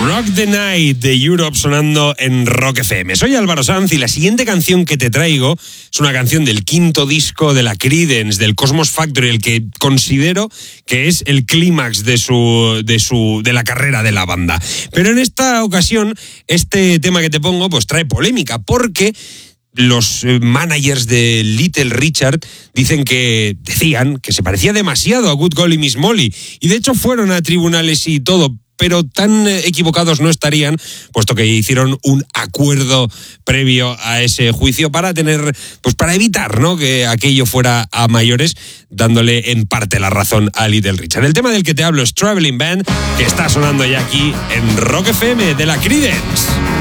Rock the Night de Europe sonando en Rock FM. Soy Álvaro Sanz y la siguiente canción que te traigo es una canción del quinto disco de la Creedence, del Cosmos Factory, el que considero que es el clímax de la carrera de la banda. Pero en esta ocasión, este tema que te pongo pues trae polémica porque los managers de Little Richard decían que se parecía demasiado a Good Golly Miss Molly, y de hecho fueron a tribunales y todo, pero tan equivocados no estarían, puesto que hicieron un acuerdo previo a ese juicio para evitar, ¿no?, que aquello fuera a mayores, dándole en parte la razón a Little Richard. El tema del que te hablo es Traveling Band, que está sonando ya aquí en Rock FM de la Creedence.